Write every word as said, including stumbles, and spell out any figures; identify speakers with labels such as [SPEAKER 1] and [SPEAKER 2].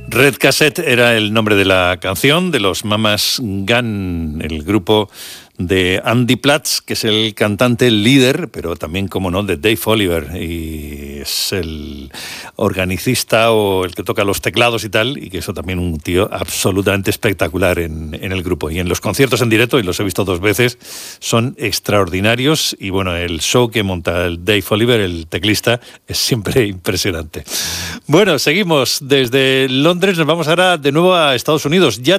[SPEAKER 1] Red Cassette era el nombre de la canción de los Mamas Gun, el grupo de Andy Platz, que es el cantante líder, pero también, como no, de Dave Oliver, y es el organicista o el que toca los teclados y tal, y que eso también un tío absolutamente espectacular en, en el grupo. Y en los conciertos en directo, y los he visto dos veces, son extraordinarios, y bueno, el show que monta el Dave Oliver, el teclista, es siempre impresionante. Bueno, seguimos desde Londres, nos vamos ahora de nuevo a Estados Unidos. Ya